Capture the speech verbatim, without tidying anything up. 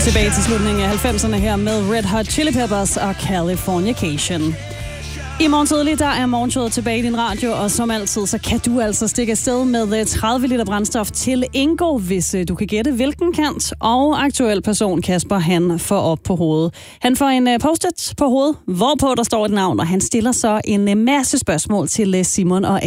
Tilbage til slutningen af halvfemserne her med Red Hot Chili Peppers og Californication. I morgen tidlig, der er morgenshowet tilbage i din radio, og som altid, så kan du altså stikke afsted med tredive liter brændstof til Ingo, hvis du kan gætte hvilken kant. Og aktuel person Kasper, han får op på hovedet. Han får en post-it på hovedet, hvorpå der står et navn, og han stiller så en masse spørgsmål til Simon og